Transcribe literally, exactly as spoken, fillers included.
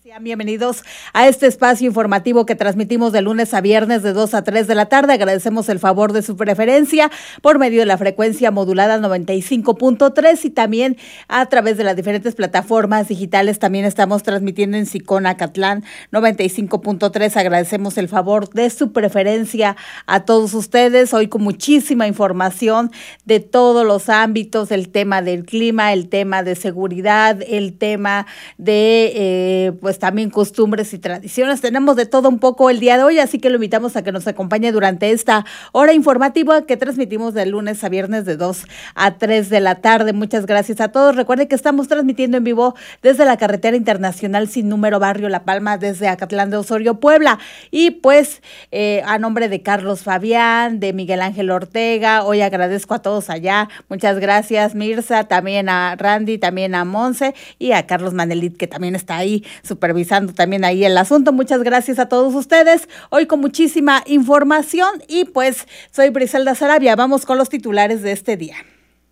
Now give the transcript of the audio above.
Bienvenidos a este espacio informativo que transmitimos de lunes a viernes de dos a tres de la tarde. Agradecemos el favor de su preferencia por medio de la frecuencia modulada noventa y cinco punto tres y también a través de las diferentes plataformas digitales. También estamos transmitiendo en Sicón, Acatlán, noventa y cinco punto tres. Agradecemos el favor de su preferencia a todos ustedes. Hoy con muchísima información de todos los ámbitos, el tema del clima, el tema de seguridad, el tema de eh, pues también costumbres y tradiciones. Tenemos de todo un poco el día de hoy, así que lo invitamos a que nos acompañe durante esta hora informativa que transmitimos de lunes a viernes de dos a tres de la tarde. Muchas gracias a todos. Recuerden que estamos transmitiendo en vivo desde la carretera internacional sin número Barrio La Palma, desde Acatlán de Osorio, Puebla. Y pues eh, a nombre de Carlos Fabián, de Miguel Ángel Ortega, hoy agradezco a todos allá. Muchas gracias, Mirza, también a Randy, también a Monse y a Carlos Manelit, que también está ahí supervisando también ahí el asunto. Muchas gracias a todos ustedes. Hoy con muchísima información y pues soy Briselda Sarabia. Vamos con los titulares de este día.